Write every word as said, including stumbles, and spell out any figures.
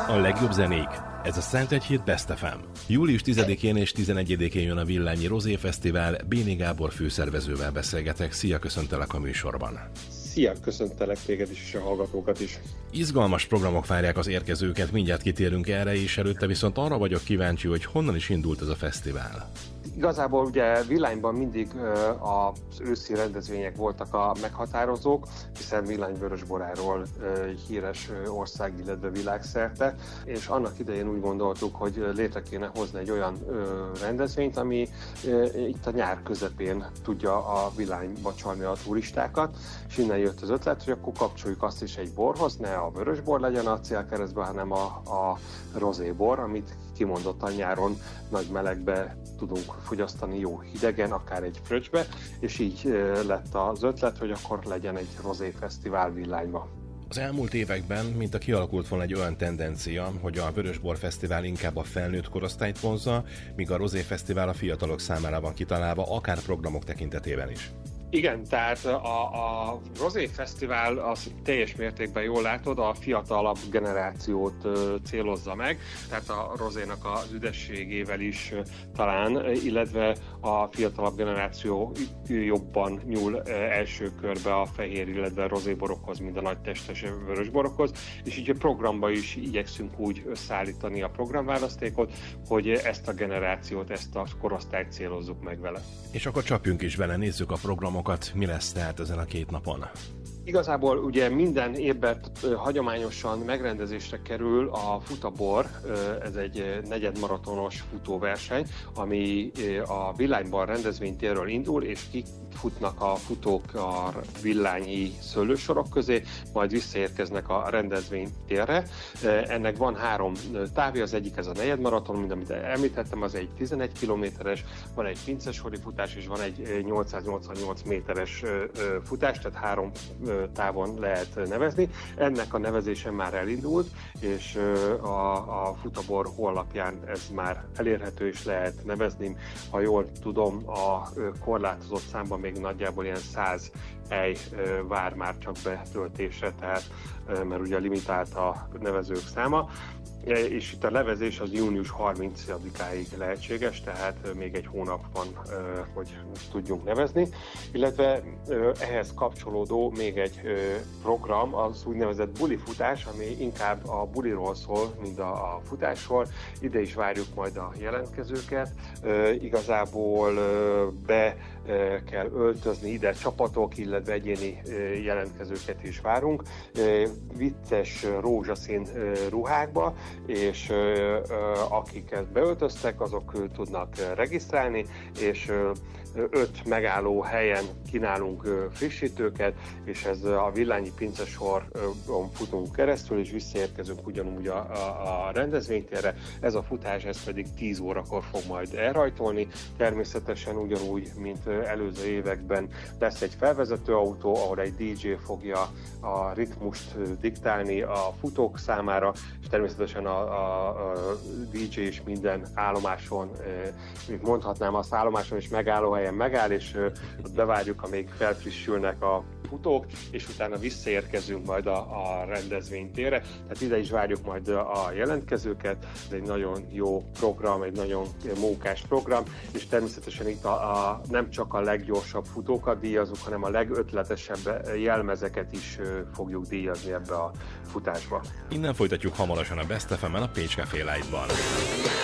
A legjobb zenék. Ez a Szentegyhíd Best ef em. július tizedikén és tizenegyedikén jön a Villányi Rozé Fesztivál. Béni Gábor főszervezővel beszélgetek. Szia, köszöntelek a műsorban. Szia, köszöntelek téged is, és a hallgatókat is. Izgalmas programok várják az érkezőket, mindjárt kitérünk erre, és előtte viszont arra vagyok kíváncsi, hogy honnan is indult ez a fesztivál. Igazából ugye Villányban mindig az őszi rendezvények voltak a meghatározók, hiszen Villány vörösboráról híres ország, illetve világszerte, és annak idején úgy gondoltuk, hogy létre kéne hozni egy olyan rendezvényt, ami itt a nyár közepén tudja a Villányba csalni a turistákat, és innen jött az ötlet, hogy akkor kapcsoljuk azt is egy borhoz, ne a vörösbor legyen a célkeresztben, hanem a, a rozébor, amit kimondottan nyáron nagy melegbe tudunk fogyasztani jó hidegen, akár egy fröccsbe, és így lett az ötlet, hogy akkor legyen egy rozéfesztivál Villányban. Az elmúlt években mint a kialakult volna egy olyan tendencia, hogy a Vörösbor Fesztivál inkább a felnőtt korosztályt vonzza, míg a Rozé Fesztivál a fiatalok számára van kitalálva, akár programok tekintetében is. Igen, tehát a, a Rozé Fesztivál, azt teljes mértékben jól látod, a fiatalabb generációt ö, célozza meg, tehát a rozénak az üdességével is ö, talán, illetve a fiatalabb generáció jobban nyúl ö, első körbe a fehér, illetve rozéborokhoz, mint a nagy testes vörösborokhoz, és így a programba is igyekszünk úgy összeállítani a programválasztékot, hogy ezt a generációt, ezt a korosztályt célozzuk meg vele. És akkor csapjunk is vele, nézzük a programokat, mi lesz tehát ezen a két napon? Igazából ugye minden évben hagyományosan megrendezésre kerül a futabor, ez egy negyedmaratonos futóverseny, ami a Villányban rendezvénytérről indul, és kifutnak a futók a villányi szőlősorok közé, majd visszaérkeznek a rendezvénytérre. Ennek van három távja, az egyik ez a negyedmaraton, mint amit említettem, az egy tizenegy kilométeres, van egy pincesori futás, és van egy nyolcszáznyolcvannyolc méteres futás, tehát három távon lehet nevezni. Ennek a nevezése már elindult, és a, a futabor honlapján ez már elérhető és lehet nevezni. Ha jól tudom, a korlátozott számban még nagyjából ilyen száz hely vár már csak betöltésre, tehát mert ugye limitált a nevezők száma. És itt a levezés az június harmincadikáig lehetséges, tehát még egy hónap van, hogy tudjunk nevezni. Illetve ehhez kapcsolódó még egy program, az úgynevezett bulifutás, ami inkább a buliról szól, mint a futásról. Ide is várjuk majd a jelentkezőket. Igazából be kell öltözni ide csapatok, illetve egyéni jelentkezőket is várunk. Vicces rózsaszín ruhákba, és ö, ö, akiket beöltöztek, azok tudnak regisztrálni, és ö, öt megálló helyen kínálunk ö, frissítőket, és ez a Villányi pincesoron futunk keresztül, és visszaérkezünk ugyanúgy a, a, a rendezvénytérre. Ez a futás, ez pedig tíz órakor fog majd elrajtolni. Természetesen ugyanúgy, mint előző években lesz egy felvezető autó, ahol egy dé dzsé fogja a ritmust diktálni a futók számára, és természetesen a A, a dé dzsé is minden állomáson, még mondhatnám azt, állomáson és megállóhelyen megáll, és ott bevárjuk, amíg felfrissülnek a futók, és utána visszaérkezünk majd a, a rendezvénytérre. Tehát ide is várjuk majd a jelentkezőket. Ez egy nagyon jó program, egy nagyon mókás program, és természetesen itt a, a, nem csak a leggyorsabb futókat díjazunk, hanem a legötletesebb jelmezeket is fogjuk díjazni ebbe a futásba. Innen folytatjuk hamarosan a Best ef em-en a Pécs Café Live-ban.